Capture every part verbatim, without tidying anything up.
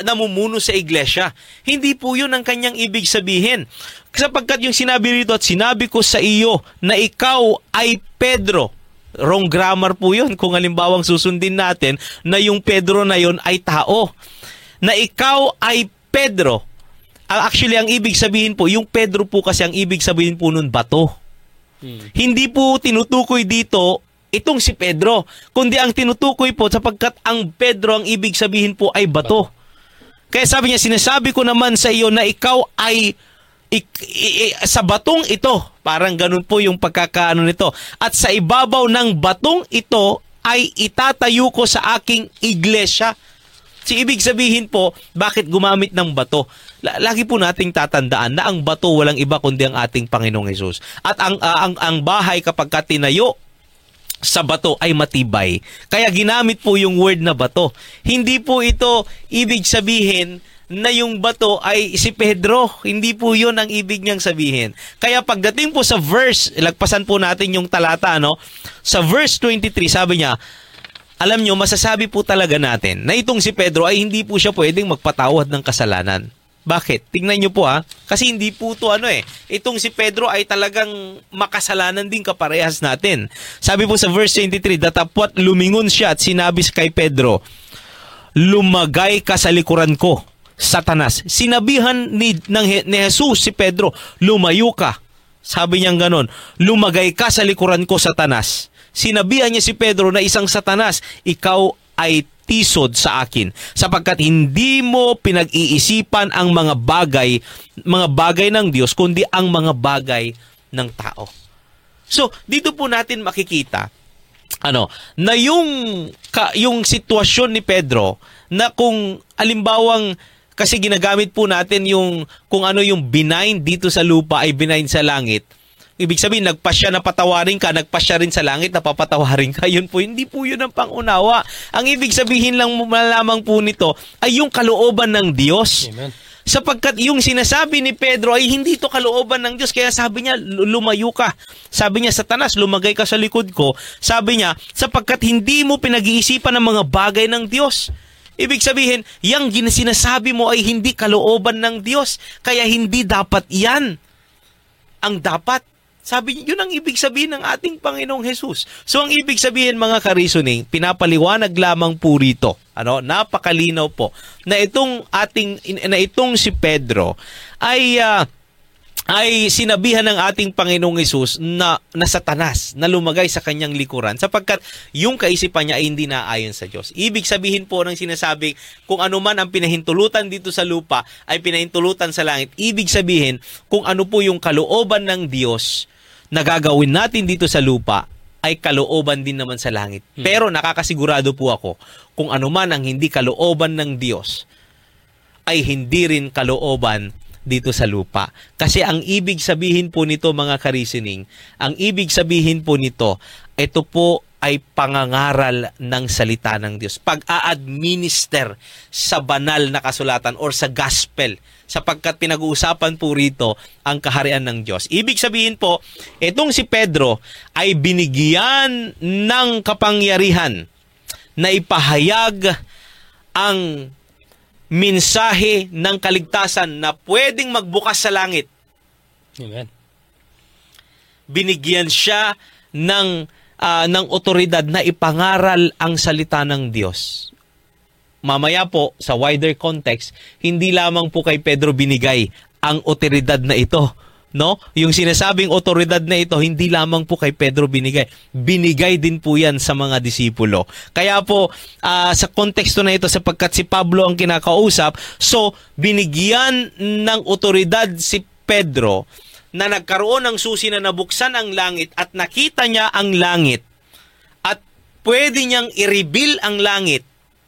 namumuno sa iglesia. Hindi po yun ang kanyang ibig sabihin. Sapagkat yung sinabi rito, at sinabi ko sa iyo na ikaw ay Pedro. Wrong grammar po yun kung halimbawang susundin natin na yung Pedro na yun ay tao. Na ikaw ay Pedro. Actually, ang ibig sabihin po, yung Pedro po kasi ang ibig sabihin po nun bato. Hmm. Hindi po tinutukoy dito itong si Pedro, kundi ang tinutukoy po sapagkat ang Pedro ang ibig sabihin po ay bato. Kaya sabi niya, sinasabi ko naman sa iyo na ikaw ay ik, i, i, sa batong ito. Parang ganun po yung pagkakaano nito. At sa ibabaw ng batong ito ay itatayo ko sa aking iglesia. Si ibig sabihin po, bakit gumamit ng bato? Lagi po nating tatandaan na ang bato walang iba kundi ang ating Panginoong Hesus. At ang, uh, ang, ang bahay kapag tinayo sa bato ay matibay. Kaya ginamit po yung word na bato. Hindi po ito ibig sabihin na yung bato ay si Pedro. Hindi po yun ang ibig niyang sabihin. Kaya pagdating po sa verse, ilagpasan po natin yung talata, no? Sa verse twenty-three, sabi niya, alam nyo, masasabi po talaga natin na itong si Pedro ay hindi po siya pwedeng magpatawad ng kasalanan. Bakit? Tingnan nyo po ha. Kasi hindi po to ano eh. Itong si Pedro ay talagang makasalanan din kaparehas natin. Sabi po sa verse twenty-three, datapwat lumingon siya at sinabi kay Pedro, lumagay ka sa likuran ko, Satanas. Sinabihan ni, ng, ni Jesus si Pedro, lumayo ka. Sabi niyang ganon, lumagay ka sa likuran ko, Satanas. Sinabihan niya si Pedro na isang Satanas, ikaw ay tisod sa akin sapagkat hindi mo pinag-iisipan ang mga bagay, mga bagay ng Diyos, kundi ang mga bagay ng tao. So, dito po natin makikita ano, na yung ka, yung sitwasyon ni Pedro na kung alimbawang kasi ginagamit po natin yung kung ano yung benign dito sa lupa ay benign sa langit. Ibig sabihin, nagpasya na patawarin ka, nagpasya rin sa langit na papatawarin ka. Yun po, hindi po yun ang pangunawa. Ang ibig sabihin lang malamang po nito ay yung kalooban ng Diyos. Amen. Sapagkat yung sinasabi ni Pedro ay hindi ito kalooban ng Diyos. Kaya sabi niya, lumayo ka. Sabi niya, Satanas, lumagay ka sa likod ko. Sabi niya, sapagkat hindi mo pinag-iisipan ang mga bagay ng Diyos. Ibig sabihin, yung sinasabi mo ay hindi kalooban ng Diyos. Kaya hindi dapat yan ang dapat. Sabi niya, yun ang ibig sabihin ng ating Panginoong Hesus. So, ang ibig sabihin, mga ka-reasoning, pinapaliwanag lamang po rito. Ano, napakalinaw po na itong ating na itong si Pedro ay uh, ay sinabihan ng ating Panginoong Hesus na, na Satanas na lumagay sa kanyang likuran sapagkat yung kaisipan niya ay hindi naayon sa Diyos. Ibig sabihin po ng sinasabing kung ano man ang pinahintulutan dito sa lupa ay pinahintulutan sa langit. Ibig sabihin kung ano po yung kalooban ng Diyos na gagawin natin dito sa lupa ay kalooban din naman sa langit. Hmm. Pero nakakasigurado po ako kung ano man ang hindi kalooban ng Diyos ay hindi rin kalooban dito sa lupa. Kasi ang ibig sabihin po nito, mga ka-reasoning, ang ibig sabihin po nito, ito po ay pangangaral ng salita ng Diyos. Pag-a-administer sa banal na kasulatan or sa gospel sapagkat pinag-uusapan po rito ang kaharian ng Diyos. Ibig sabihin po, itong si Pedro ay binigyan ng kapangyarihan na ipahayag ang mensahe ng kaligtasan na pwedeng magbukas sa langit. Amen. Binigyan siya ng uh, ng otoridad na ipangaral ang salita ng Diyos. Mamaya po, sa wider context, hindi lamang po kay Pedro binigay ang otoridad na ito. No? Yung sinasabing otoridad na ito, hindi lamang po kay Pedro binigay. Binigay din po yan sa mga disipulo. Kaya po, uh, sa konteksto na ito, sapagkat si Pablo ang kinakausap, so, binigyan ng otoridad si Pedro na nagkaroon ng susi na nabuksan ang langit at nakita niya ang langit at pwede niyang i-reveal ang langit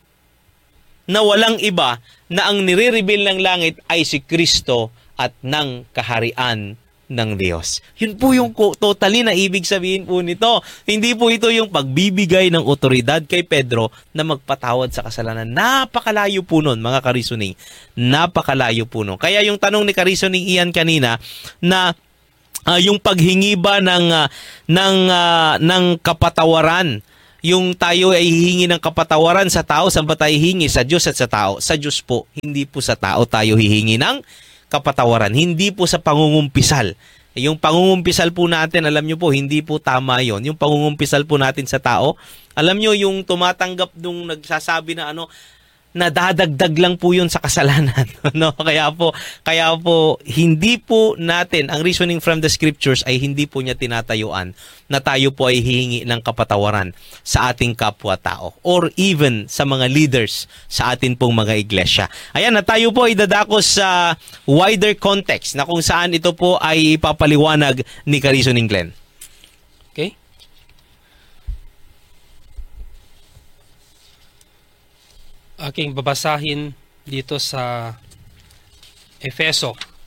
na walang iba na ang nire-reveal ng langit ay si Kristo at ng kaharian ng Diyos. Yun po yung totally na ibig sabihin po nito. Hindi po ito yung pagbibigay ng otoridad kay Pedro na magpatawad sa kasalanan. Napakalayo po nun, mga ka-reasoning. Napakalayo po nun. Kaya yung tanong ni ka-reasoning Ian kanina na uh, yung paghingi ba ng, uh, ng, uh, ng kapatawaran, yung tayo ay hihingi ng kapatawaran sa tao, saan ba tayo hihingi? Sa Diyos at sa tao. Sa Diyos po, hindi po sa tao tayo hihingi ng kapatawaran. Hindi po sa pangungumpisal. Yung pangungumpisal po natin, alam nyo po, hindi po tama yon. Yung pangungumpisal po natin sa tao, alam nyo, yung tumatanggap nung nagsasabi na ano, nadadagdag lang po yun sa kasalanan. No? Kaya po, kaya po, hindi po natin, ang reasoning from the scriptures ay hindi po niya tinatayuan na tayo po ay hihingi ng kapatawaran sa ating kapwa-tao or even sa mga leaders sa atin pong mga iglesia. Ayan, na tayo po ay dadakos sa wider context na kung saan ito po ay ipapaliwanag ni Ka-Reasoning Glenn. Okay? Aking babasahin dito sa Efeso.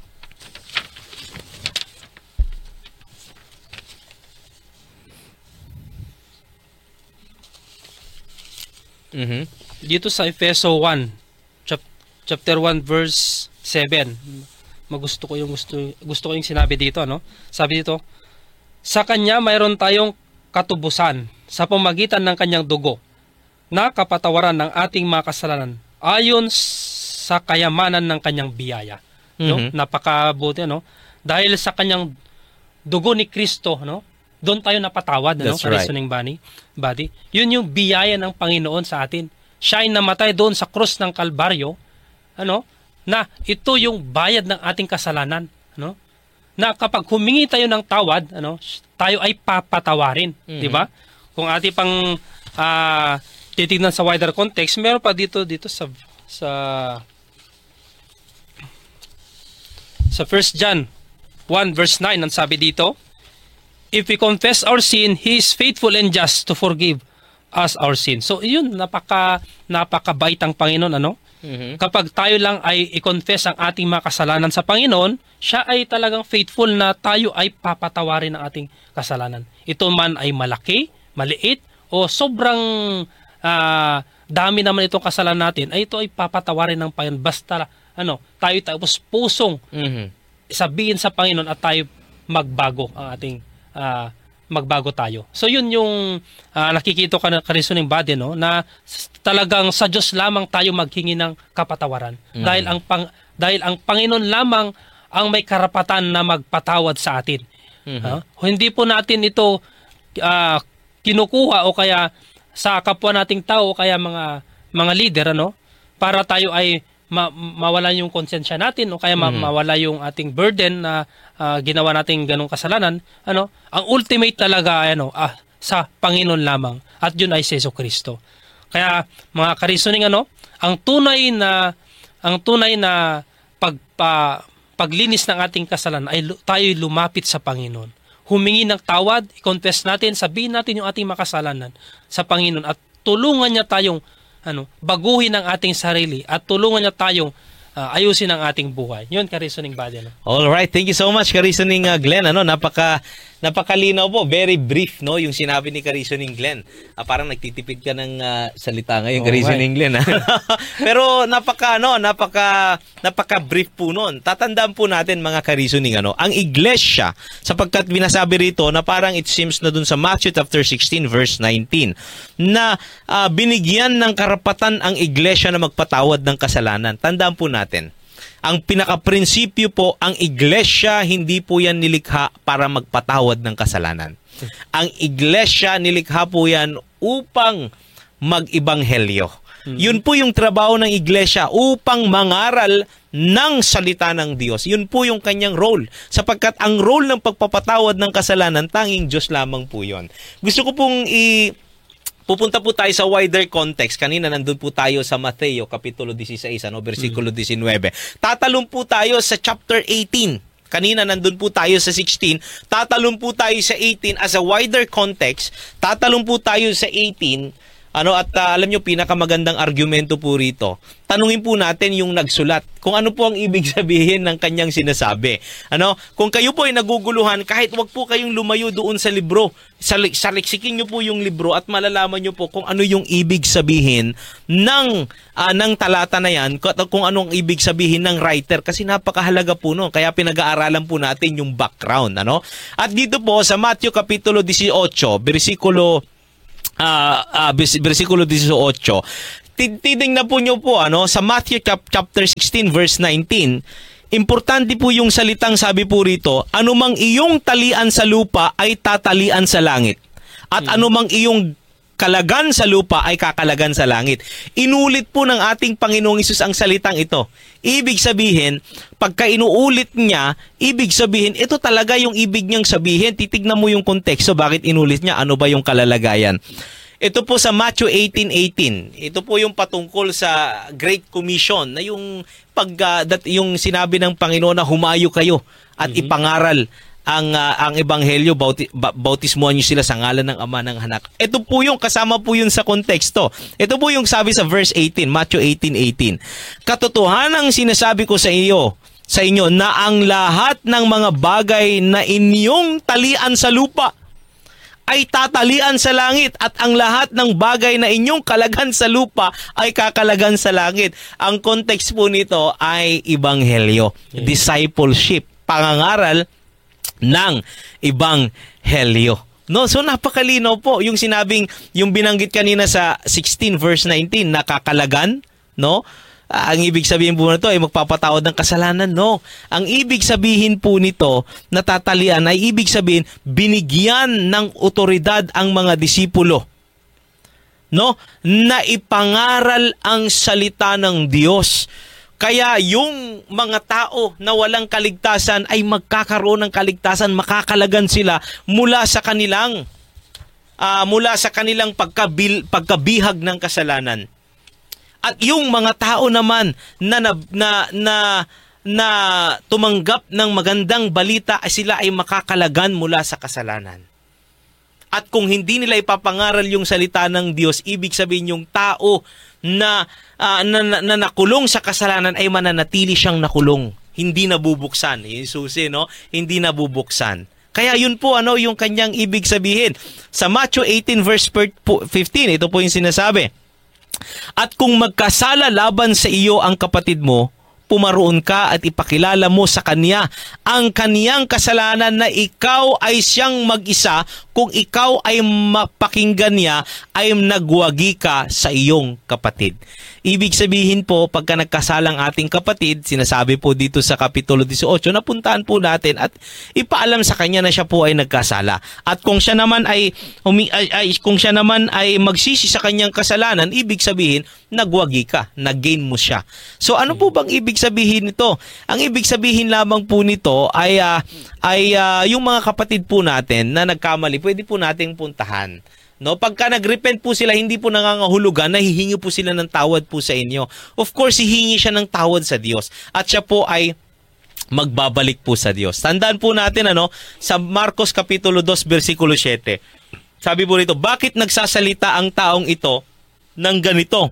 Mhm. Dito sa Efeso one, chap- chapter one verse seven. Magusto ko yung gusto gusto ko yung sinabi dito, no? Sabi dito, sa kanya mayroon tayong katubusan sa pamagitan ng kanyang dugo, na kapatawaran ng ating mga kasalanan ayon sa kayamanan ng kanyang biyaya. No? Mhm. Napakabuti, no? Dahil sa kanyang dugo ni Kristo, no? Doon tayo napatawad, no? That's right. Ka-Reasoning body, body. Yun yung biyaya ng Panginoon sa atin. Siya ay namatay doon sa krus ng Kalbaryo, ano? Na ito yung bayad ng ating kasalanan, no? Na kapag humingi tayo ng tawad, ano? Tayo ay papatawarin, Mhm. di ba? Kung ating pang ah titignan sa wider context, meron pa dito dito sa sa sa First John one verse nine, ang sabi dito, if we confess our sin, He is faithful and just to forgive us our sin. So yun, napaka napakabait ang Panginoon, ano? Mhm. Kapag tayo lang ay i-confess ang ating mga kasalanan sa Panginoon, siya ay talagang faithful na tayo ay papatawarin ang ating kasalanan. Ito man ay malaki, maliit, o sobrang Uh, dami naman itong kasalanan natin, ay ito ay papatawarin ng Panginoon. Basta ano, tayo tapos pusong Mhm. sabihin sa Panginoon at tayo magbago ang ating uh, magbago tayo. So yun yung uh, nakikita ka na Ka-Reasoning body, no, na talagang sa Diyos lamang tayo maghingi ng kapatawaran. Mhm. Dahil ang pang dahil ang Panginoon lamang ang may karapatan na magpatawad sa atin. Mhm. Uh, hindi po natin ito uh, kinukuha o kaya sa kapwa nating tao, kaya mga mga leader, ano, para tayo ay ma- mawala yung konsensya natin o kaya ma- Mhm. mawala yung ating burden na uh, ginawa nating ganong kasalanan, ano, ang ultimate talaga ay ano, ah, sa Panginoon lamang, at yun ay si Jesucristo. Kaya mga Ka-Reasoning, ano, ang tunay na ang tunay na pagpa, paglinis ng ating kasalanan ay lu- tayo lumapit sa Panginoon. Humingi ng tawad, i-confess natin, sabihin natin yung ating makasalanan sa Panginoon at tulungan niya tayong ano, baguhin ang ating sarili at tulungan niya tayong uh, ayusin ang ating buhay. Yun, Ka-Reasoning body. No? All right, thank you so much Ka-Reasoning uh, Glenn. Ano, napaka napakalinaw po, very brief, no, yung sinabi ni Ka-Reasoning Glenn. Ah, parang nagtitipid ka ng uh, salita ngayon, Oh, Ka-Reasoning Glenn. Pero napaka ano, napaka napaka brief po noon. Tatandaan po natin mga Ka-Reasoning, ano, ang iglesia, sapagkat binasabi rito na parang it seems na dun sa Matthew chapter sixteen verse nineteen na uh, binigyan ng karapatan ang iglesia na magpatawad ng kasalanan. Tandaan po natin, ang pinaka-prinsipyo po, ang iglesia, hindi po yan nilikha para magpatawad ng kasalanan. Ang iglesia, nilikha po yan upang mag-ibanghelyo. Mm-hmm. Yun po yung trabaho ng iglesia, upang mangaral ng salita ng Diyos. Yun po yung kanyang role. Sapagkat ang role ng pagpapatawad ng kasalanan, tanging Diyos lamang po yun. Gusto ko pong i- Pupunta po tayo sa wider context. Kanina nandun po tayo sa Mateo, Kapitulo sixteen, ano, versikulo nineteen. Tatalon po tayo sa chapter eighteen. Kanina nandun po tayo sa sixteen. Tatalon po tayo sa eighteen as a wider context. Tatalon po tayo sa eighteen. Ano, at uh, alam nyo, pinakamagandang argumento po rito. Tanungin po natin yung nagsulat kung ano po ang ibig sabihin ng kanyang sinasabi. Ano, kung kayo po ay naguguluhan, kahit wag po kayong lumayo doon sa libro, saliksikin nyo po yung libro at malalaman nyo po kung ano yung ibig sabihin ng, uh, ng talata na yan, kung anong ibig sabihin ng writer, kasi napakahalaga po no. Kaya pinag-aaralan po natin yung background. Ano? At dito po sa Matthew Kapitulo eighteen, versikulo uh, uh, versikulo eighteen, titingnan po nyo po ano, sa Matthew chapter sixteen verse nineteen, importante po yung salitang sabi po rito, anumang iyong talian sa lupa ay tatalian sa langit. At anumang iyong kalagan sa lupa ay kakalagan sa langit. Inulit po ng ating Panginoong Hesus ang salitang ito. Ibig sabihin, pagka inuulit niya, ibig sabihin, ito talaga yung ibig niyang sabihin. Titignan mo yung konteksto, bakit inulit niya, ano ba yung kalalagayan. Ito po sa Matthew eighteen eighteen. Ito po yung patungkol sa Great Commission na yung pag uh, that, yung sinabi ng Panginoon na humayo kayo at mm-hmm. ipangaral ang uh, ang ebanghelyo, bauti, ba, bautismuhan niyo sila sa ngalan ng Ama ng Anak. Ito po yung kasama po yun sa konteksto. Ito po yung sabi sa verse eighteen, Matthew eighteen eighteen. Katotohanang sinasabi ko sa iyo, sa inyo na ang lahat ng mga bagay na inyong talian sa lupa ay tatalian sa langit, at ang lahat ng bagay na inyong kalagan sa lupa ay kakalagan sa langit. Ang context po nito ay ebanghelyo, yeah. discipleship, pangangaral ng ebanghelyo. No, so napakalinaw po yung sinabing, yung binanggit kanina sa sixteen verse nineteen, nakakalagan, no? Uh, ang ibig sabihin po nito ay magpapatawad ng kasalanan. No. Ang ibig sabihin po nito, natatalian, ay ibig sabihin binigyan ng otoridad ang mga disipulo, no, na ipangaral ang salita ng Diyos. Kaya yung mga tao na walang kaligtasan ay magkakaroon ng kaligtasan, makakalagan sila mula sa kanilang uh, mula sa kanilang pagkabil, pagkabihag ng kasalanan. At yung mga tao naman na na na na, na tumanggap ng magandang balita ay sila ay makakalagan mula sa kasalanan. At kung hindi nila ipapangaral yung salita ng Diyos, ibig sabihin yung tao na, uh, na, na, na nakulong sa kasalanan ay mananatili siyang nakulong. Hindi nabubuksan. Jesus, eh, no? Hindi nabubuksan. Kaya yun po ano yung kanyang ibig sabihin. Sa Matthew eighteen verse fifteen, ito po yung sinasabi. At kung magkasala laban sa iyo ang kapatid mo, pumaroon ka at ipakilala mo sa kanya ang kaniyang kasalanan na ikaw ay siyang mag-isa. Kung ikaw ay mapakinggan niya, ay nagwagi ka sa iyong kapatid. Ibig sabihin po, pagka nagkasalang ating kapatid, sinasabi po dito sa Kapitulo eighteen, napuntahan po natin at ipaalam sa kanya na siya po ay nagkasala. At kung siya naman ay, umi, ay, ay kung siya naman ay magsisi sa kanyang kasalanan, ibig sabihin, nagwagi ka, nag-gain mo siya. So ano po bang ibig sabihin nito? Ang ibig sabihin lamang po nito ay, uh, ay uh, yung mga kapatid po natin na nagkamali, pwede po nating puntahan. No, pagka nagrepent po sila, hindi po nangangahulugan, nahihingi po sila ng tawad po sa inyo. Of course, hihingi siya ng tawad sa Diyos. At siya po ay magbabalik po sa Diyos. Tandaan po natin ano, sa Marcos Kapitulo two, versikulo seven. Sabi po rito, bakit nagsasalita ang taong ito ng ganito?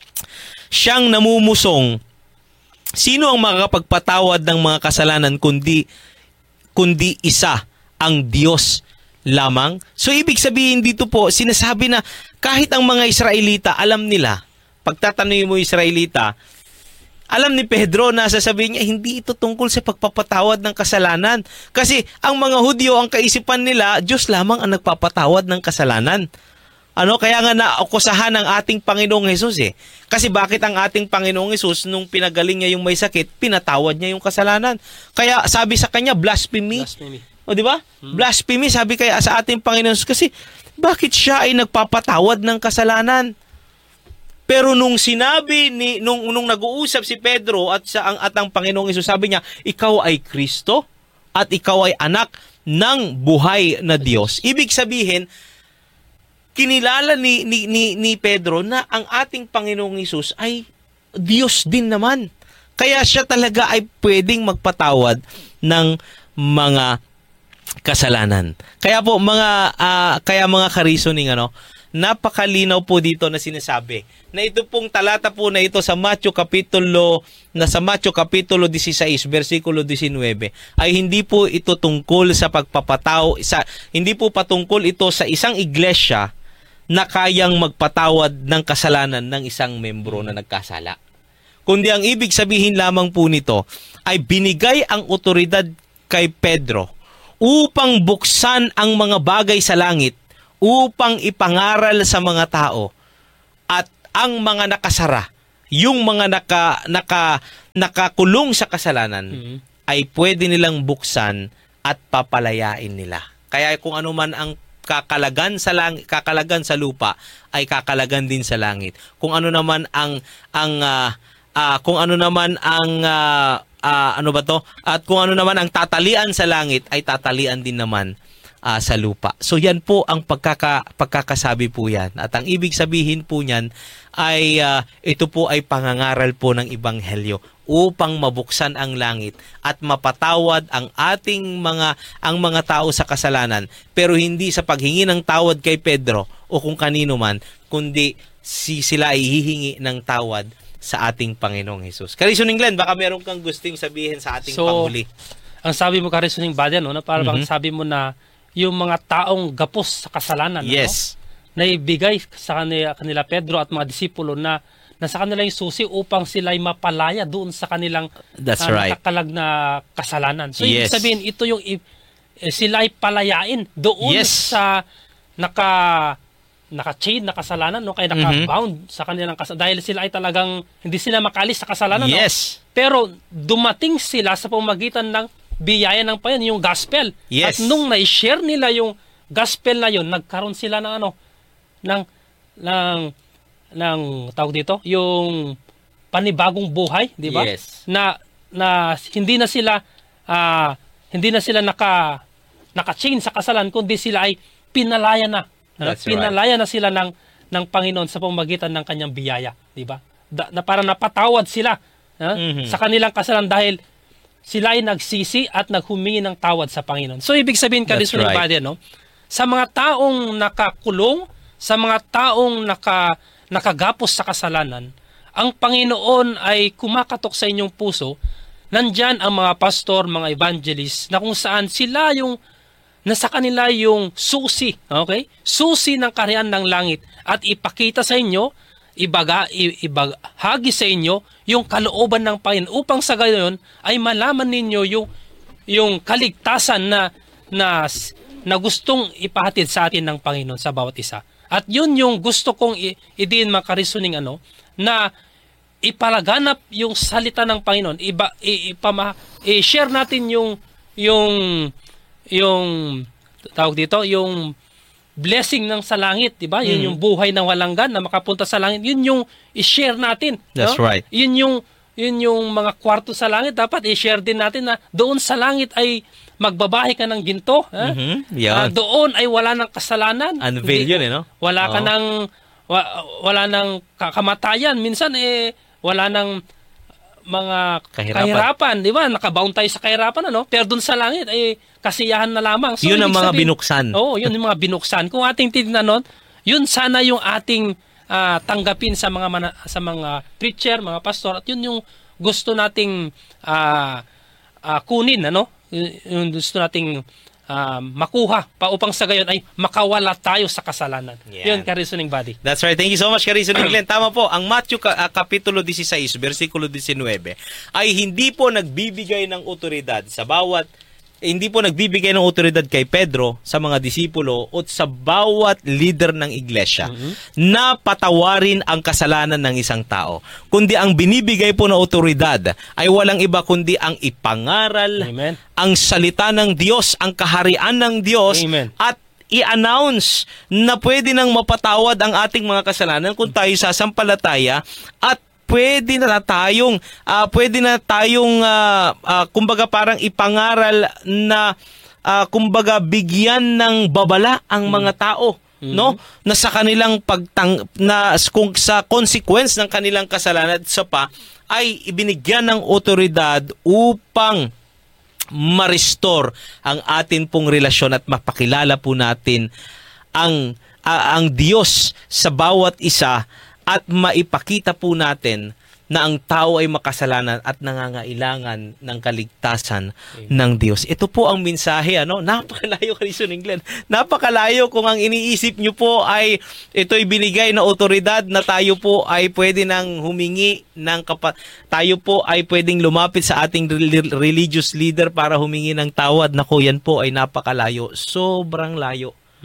Siyang namumusong, sino ang makakapagpatawad ng mga kasalanan kundi, kundi isa, ang Diyos lamang? So ibig sabihin dito po, sinasabi na kahit ang mga Israelita, alam nila, pagtatanungin mo Israelita, alam ni Pedro na sasabihin niya, hindi ito tungkol sa pagpapatawad ng kasalanan. Kasi ang mga Hudyo, ang kaisipan nila, Diyos lamang ang nagpapatawad ng kasalanan. Ano, kaya nga naukusahan ng ating Panginoong Hesus eh. Kasi bakit ang ating Panginoong Hesus, nung pinagaling niya yung may sakit, pinatawad niya yung kasalanan. Kaya sabi sa kanya, blasphemy. Blasphemy. O di ba? Hmm. Blasphemy, sabi kaya sa ating Panginoon Hesus, kasi bakit siya ay nagpapatawad ng kasalanan? Pero nung sinabi ni nung nung nag-uusap si Pedro at sa ang at ang Panginoong Hesus, sabi niya, ikaw ay Kristo at ikaw ay anak ng buhay na Diyos. Ibig sabihin, kinilala ni ni ni, ni Pedro na ang ating Panginoong Hesus ay Diyos din naman. Kaya siya talaga ay pwedeng magpatawad ng mga kasalanan. Kaya po mga uh, kaya mga ka-reasoning ano, napakalinaw po dito na sinasabi na ito pong talata po na ito sa Matthew kapitulo na sa Matthew kapitulo sixteen versikulo nineteen ay hindi po ito tungkol sa pagpapataw sa hindi po patungkol ito sa isang iglesia na kayang magpatawad ng kasalanan ng isang membro na nagkasala. Kundi ang ibig sabihin lamang po nito ay binigay ang otoridad kay Pedro upang buksan ang mga bagay sa langit upang ipangaral sa mga tao at ang mga nakasara, yung mga naka, naka, nakakulong sa kasalanan, Mhm. ay pwede nilang buksan at papalayain nila. Kaya kung ano man ang kakalagan sa lang kakalagan sa lupa ay kakalagan din sa langit. Kung ano naman ang ang ah, ah, kung ano naman ang ah, ah, ano ba to? At kung ano naman ang tatalian sa langit ay tatalian din naman ah, sa lupa. So yan po ang pagkaka pagkakasabi po yan. At ang ibig sabihin po niyan ay ah, ito po ay pangangaral po ng ebanghelyo upang mabuksan ang langit at mapatawad ang ating mga ang mga tao sa kasalanan, pero hindi sa paghingi ng tawad kay Pedro o kung kanino man, kundi si sila ay hihingi ng tawad sa ating Panginoong Hesus. Karison England, baka meron kang gusting sabihin sa ating So, panghuli. Ang sabi mo, Karisoning Badi, no, na parang Mhm. sabi mo na yung mga taong gapos sa kasalanan, Yes. ano, na ibigay sa kanila, kanila Pedro at mga disipulo na nasa kanila yung susi upang sila ay mapalaya doon sa kanilang That's ah, right. nakakalag na kasalanan. So, ibig Yes. sabihin, ito yung i- eh, sila ay palayain doon Yes. sa naka naka-chain na kasalanan, no? Kaya naka-bound sa kanilang kasalanan. Dahil sila ay talagang hindi sila makalis sa kasalanan. No? Yes. Pero dumating sila sa pamagitan ng biyaya ng Panginoon, yung gospel. Yes. At nung na-share nila yung gospel na yun, nagkaroon sila ng ano, ng, ng, ng, tawag dito, yung panibagong buhay, di ba? Yes. Na, na hindi na sila, ah, hindi na sila naka, naka-chain sa kasalan, kundi sila ay pinalaya na. Ah, That's right. pinalaya na sila ng, ng Panginoon sa pamamagitan ng kanyang biyaya, di ba? Da, na para napatawad sila ah, Mhm. sa kanilang kasalanan dahil sila ay nagsisi at naghumingi ng tawad sa Panginoon. So, ibig sabihin, That's Karisoning right. Badi, no? Sa mga taong nakakulong, sa mga taong naka, nakagapos sa kasalanan, ang Panginoon ay kumakatok sa inyong puso. Nandyan ang mga pastor, mga evangelist, na kung saan sila yung nasa kanila yung susi, okay? Susi ng kaharian ng langit at ipakita sa inyo, ibaga, i- ibahagi sa inyo yung kalooban ng Panginoon upang sa gayon ay malaman ninyo yung yung kaligtasan na na na gustong ipahatid sa atin ng Panginoon sa bawat isa. At yun yung gusto kong i- idiin mga Karisoning ano na ipalaganap yung salita ng Panginoon, iba i- ipama, i-share natin yung yung yung tawag dito, yung blessing ng sa langit, di ba? Yun Mm. yung buhay ng walang gan na makapunta sa langit. Yun yung i-share natin. That's no? right. Yun yung yun yung mga kwarto sa langit, dapat i-share din natin na doon sa langit ay magbabahay ka ng ginto. Ha? Mhm. Ah, Yan. doon ay wala ng kasalanan. Unveil Hindi- yun, eh, no? Wala ka Oo. ng wa- wala ng ka- kamatayan. Minsan eh wala ng mga Kahirapan. kahirapan, di ba? Nakabound tayo sa kahirapan, ano? Pero doon sa langit ay kasiyahan na lamang. Yun ang ibig mga sabihin- binuksan. Oo, yun yung mga binuksan. Kung ating tignan nun, yun sana yung ating ah, tanggapin sa mga mana- sa mga preacher, mga pastor, at yun yung gusto nating ah, ah, kunin, ano? Yun yung gusto nating ah, makuha pa upang sa gayon ay makawala tayo sa kasalanan. Yan. Yun, Karisoning Badi. That's right. Thank you so much, Karisoning Glenn. Tama po, ang Matthew ka, ah, Kapitulo sixteen, versikulo nineteen, ay hindi po nagbibigay ng otoridad sa bawat, eh, hindi po nagbibigay ng otoridad kay Pedro sa mga disipulo o sa bawat leader ng iglesia na patawarin ang kasalanan ng isang tao. Kundi ang binibigay po na otoridad ay walang iba kundi ang ipangaral, Amen. ang salita ng Diyos, ang kaharian ng Diyos, Amen. at i-announce na pwede nang mapatawad ang ating mga kasalanan kung tayo sasampalataya, at pwede na tayong ah, pwede na tayong ah, ah, kumbaga parang ipangaral na ah, kumbaga bigyan ng babala ang mga tao, no, na sa kanilang pagtang na kung sa consequence ng kanilang kasalanan at sa pa ay ibinigyan ng otoridad upang ma-restore ang atin pong relasyon at mapakilala po natin ang a- ang Diyos sa bawat isa, at maipakita po natin na ang tao ay makasalanan at nangangailangan ng kaligtasan ng Diyos. Ito po ang mensahe, ano? Napakalayo, Karisoning Glenn. Napakalayo kung ang iniisip nyo po ay ito'y binigay na otoridad na tayo po ay pwede nang humingi ng kapa- tayo po ay pwedeng lumapit sa ating rel- religious leader para humingi ng tawad. Naku, yan po ay napakalayo. Sobrang layo.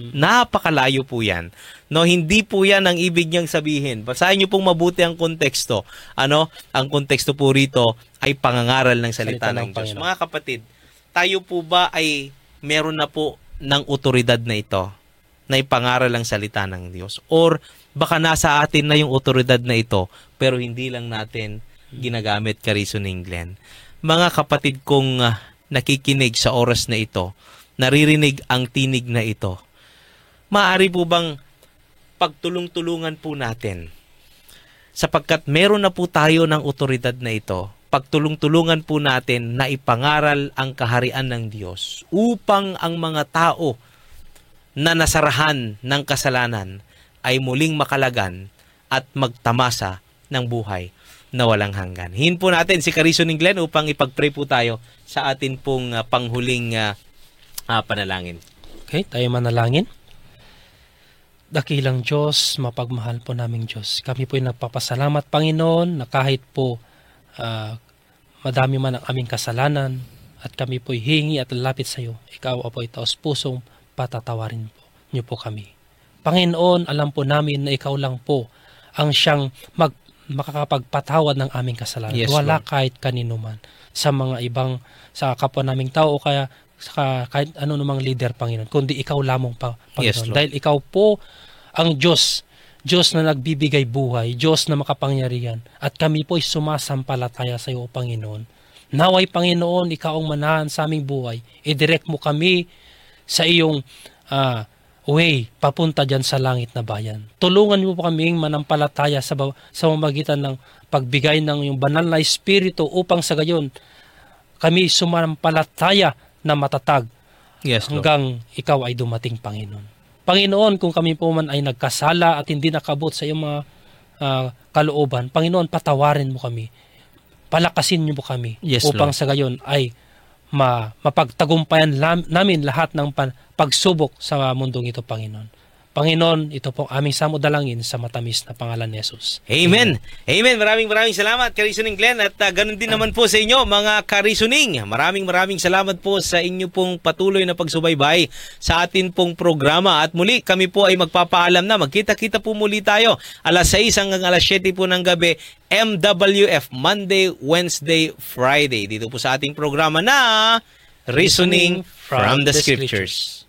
Napakalayo po yan. No, hindi po yan ang ibig niyang sabihin. Basahin niyo pong mabuti ang konteksto. Ano? Ang konteksto po rito ay pangangaral ng salita, salita ng, ng Diyos. Mga kapatid, tayo po ba ay meron na po ng otoridad na ito na ipangaral ang salita ng Diyos? Or baka nasa atin na yung otoridad na ito pero hindi lang natin ginagamit, Ka-Reasoning Glenn. Mga kapatid kong uh, nakikinig sa oras na ito, naririnig ang tinig na ito, maaari po bang pagtulong-tulungan po natin sapagkat meron na po tayo ng otoridad na ito, pagtulong-tulungan po natin na ipangaral ang kaharian ng Diyos upang ang mga tao na nasarahan ng kasalanan ay muling makalagan at magtamasa ng buhay na walang hanggan. Hihin po natin si Ka-Reasoning Glenn upang ipag-pray po tayo sa atin pong uh, panghuling uh, uh, panalangin. Okay, tayo manalangin. Dakilang Diyos, mapagmahal po naming Diyos. Kami po ay nagpapasalamat, Panginoon, na kahit po uh, madami man ang aming kasalanan at kami po ay hingi at lalapit sa iyo, ikaw po ay taos pusong patatawarin po niyo po kami. Panginoon, alam po namin na ikaw lang po ang siyang mag makakapagpatawad ng aming kasalanan. Yes, wala Lord. kahit kanino man sa mga ibang, sa kapwa naming tao, kaya sa kahit ano namang leader, Panginoon, kundi ikaw lamang pa, Panginoon. Yes, Dahil ikaw po ang Diyos, Diyos na nagbibigay buhay, Diyos na makapangyarihan, at kami po ay sumasampalataya sa iyo, Panginoon. Naway, Panginoon, ikaw ang manahan sa aming buhay. I-direct mo kami sa iyong uh, way, papunta dyan sa langit na bayan. Tulungan mo po kaming manampalataya sa, sa mamagitan ng pagbigay ng iyong banal na Espiritu upang sa gayon kami sumampalataya na matatag Yes, Lord. hanggang ikaw ay dumating, Panginoon. Panginoon, kung kami po man ay nagkasala at hindi nakabot sa iyong mga uh, kalooban, Panginoon, patawarin mo kami. Palakasin niyo po kami Yes, upang Lord. sa gayon ay ma mapagtagumpayan lam, namin lahat ng pan, pagsubok sa mundong ito, Panginoon. Panginoon, ito po aming samudalangin sa matamis na pangalan ni Jesus. Amen. Amen. Maraming maraming salamat, Ka-Reasoning Glenn. At uh, ganun din naman po sa inyo, mga Ka-Reasoning. Maraming maraming salamat po sa inyo pong patuloy na pagsubaybay sa atin pong programa. At muli, kami po ay magpapaalam na. Magkita-kita po muli tayo. alas sais hanggang alas siyete po ng gabi. M W F, Monday, Wednesday, Friday. Dito po sa ating programa na Reasoning from the Scriptures.